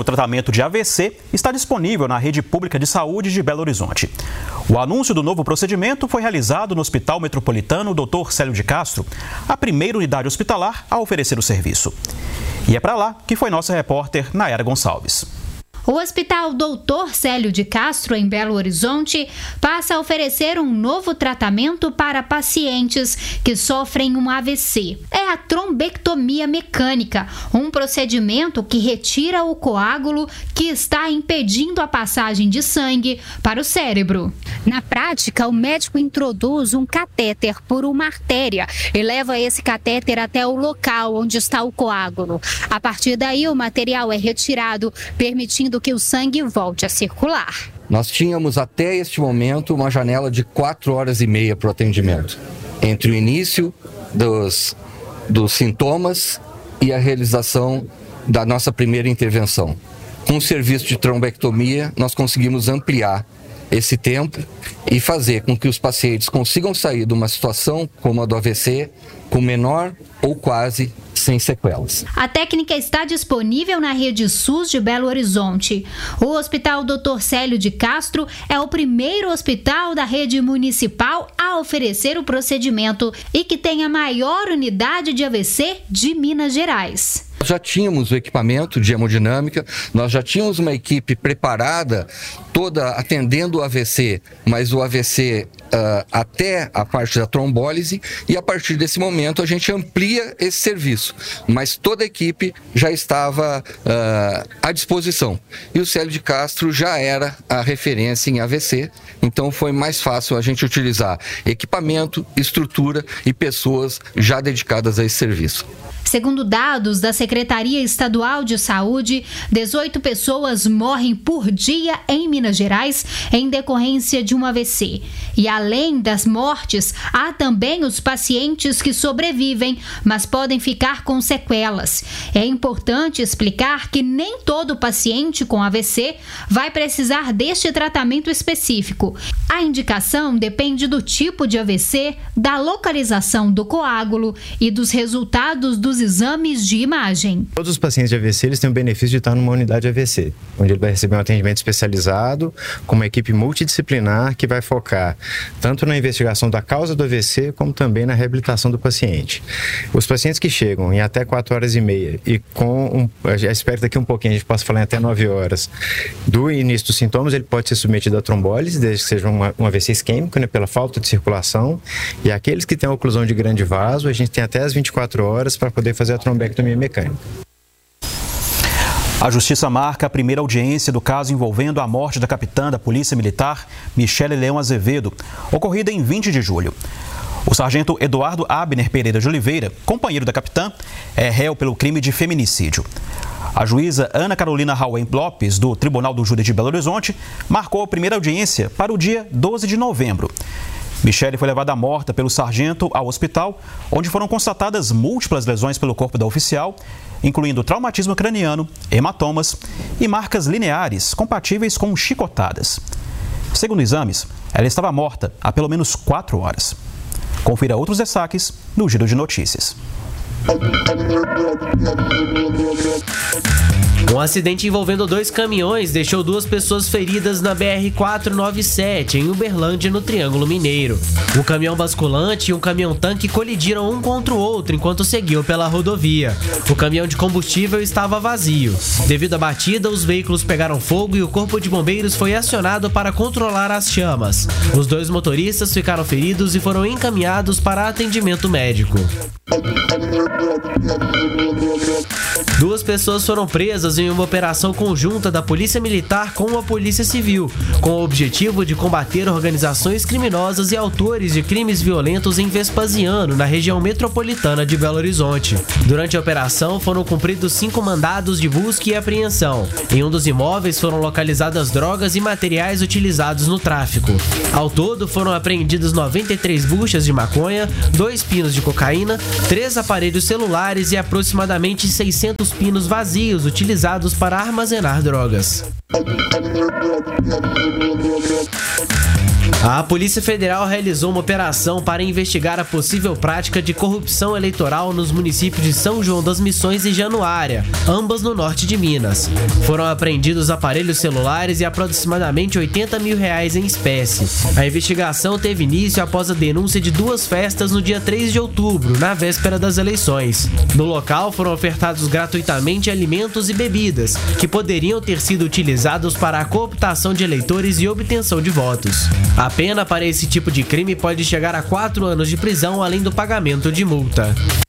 novo tratamento de AVC está disponível na rede pública de saúde de Belo Horizonte. O anúncio do novo procedimento foi realizado no Hospital Metropolitano Dr. Célio de Castro, a primeira unidade hospitalar a oferecer o serviço. E é para lá que foi nossa repórter Nayara Gonçalves. O Hospital Dr. Célio de Castro, em Belo Horizonte, passa a oferecer um novo tratamento para pacientes que sofrem um AVC. É a trombectomia mecânica, um procedimento que retira o coágulo que está impedindo a passagem de sangue para o cérebro. Na prática, o médico introduz um catéter por uma artéria e leva esse catéter até o local onde está o coágulo. A partir daí, o material é retirado, permitindo que o sangue volte a circular. Nós tínhamos até este momento uma janela de 4h30 para o atendimento, entre o início dos sintomas e a realização da nossa primeira intervenção. Com o serviço de trombectomia, nós conseguimos ampliar esse tempo e fazer com que os pacientes consigam sair de uma situação como a do AVC com menor ou quase sem sequelas. A técnica está disponível na rede SUS de Belo Horizonte. O Hospital Dr. Célio de Castro é o primeiro hospital da rede municipal a oferecer o procedimento e que tem a maior unidade de AVC de Minas Gerais. Nós já tínhamos o equipamento de hemodinâmica, nós já tínhamos uma equipe preparada, toda atendendo o AVC, mas o AVC até a parte da trombólise, e a partir desse momento a gente amplia esse serviço, mas toda a equipe já estava à disposição. E o Célio de Castro já era a referência em AVC, então foi mais fácil a gente utilizar equipamento, estrutura e pessoas já dedicadas a esse serviço. Segundo dados da Secretaria Estadual de Saúde, 18 pessoas morrem por dia em Minas Gerais em decorrência de um AVC. E além das mortes, há também os pacientes que sobrevivem, mas podem ficar com sequelas. É importante explicar que nem todo paciente com AVC vai precisar deste tratamento específico. A indicação depende do tipo de AVC, da localização do coágulo e dos resultados dos exames de imagem. Todos os pacientes de AVC eles têm o benefício de estar numa unidade AVC, onde ele vai receber um atendimento especializado, com uma equipe multidisciplinar que vai focar tanto na investigação da causa do AVC, como também na reabilitação do paciente. Os pacientes que chegam em até 4h30 e já espero que daqui um pouquinho a gente possa falar em até 9 horas, do início dos sintomas, ele pode ser submetido à trombólise, desde que seja um AVC isquêmico, né, pela falta de circulação, e aqueles que têm oclusão de grande vaso, a gente tem até as 24 horas para poder fazer a trombectomia mecânica. A Justiça marca a primeira audiência do caso envolvendo a morte da capitã da Polícia Militar, Michele Leão Azevedo, ocorrida em 20 de julho. O sargento Eduardo Abner Pereira de Oliveira, companheiro da capitã, é réu pelo crime de feminicídio. A juíza Ana Carolina Rauen Lopes, do Tribunal do Júri de Belo Horizonte, marcou a primeira audiência para o dia 12 de novembro. Michele foi levada morta pelo sargento ao hospital, onde foram constatadas múltiplas lesões pelo corpo da oficial, incluindo traumatismo craniano, hematomas e marcas lineares compatíveis com chicotadas. Segundo exames, ela estava morta há pelo menos 4 horas. Confira outros destaques no Giro de Notícias. Um acidente envolvendo 2 caminhões deixou 2 pessoas feridas na BR-497, em Uberlândia, no Triângulo Mineiro. Um caminhão basculante e um caminhão-tanque colidiram um contra o outro enquanto seguiam pela rodovia. O caminhão de combustível estava vazio. Devido à batida, os veículos pegaram fogo e o corpo de bombeiros foi acionado para controlar as chamas. Os 2 motoristas ficaram feridos e foram encaminhados para atendimento médico. 2 pessoas foram presas em uma operação conjunta da Polícia Militar com a Polícia Civil, com o objetivo de combater organizações criminosas e autores de crimes violentos em Vespasiano, na região metropolitana de Belo Horizonte. Durante a operação, foram cumpridos 5 mandados de busca e apreensão. Em um dos imóveis foram localizadas drogas e materiais utilizados no tráfico. Ao todo, foram apreendidas 93 buchas de maconha, 2 pinos de cocaína, 3 aparelhos celulares e aproximadamente 600 pinos vazios utilizados para armazenar drogas. A Polícia Federal realizou uma operação para investigar a possível prática de corrupção eleitoral nos municípios de São João das Missões e Januária, ambas no norte de Minas. Foram apreendidos aparelhos celulares e aproximadamente R$80 mil em espécie. A investigação teve início após a denúncia de 2 festas no dia 3 de outubro, na véspera das eleições. No local foram ofertados gratuitamente alimentos e bebidas, que poderiam ter sido utilizados para a cooptação de eleitores e obtenção de votos. A pena para esse tipo de crime pode chegar a 4 anos de prisão, além do pagamento de multa.